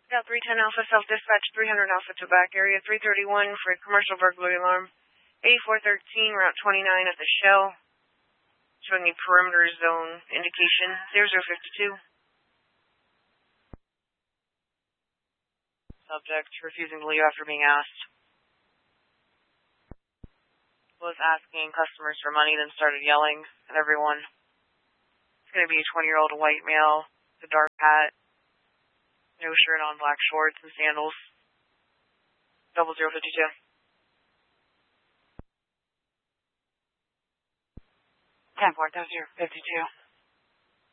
Got 310 Alpha self-dispatch, 300 Alpha to back area, 331 for a commercial burglary alarm, 8413, Route 29 at the Shell, showing a perimeter zone indication, 0052. Subject refusing to leave after being asked. Was asking customers for money, then started yelling at everyone. It's going to be a 20-year-old white male, with a dark hat, no shirt on, black shorts, and sandals. 0052. 10-4, 0052.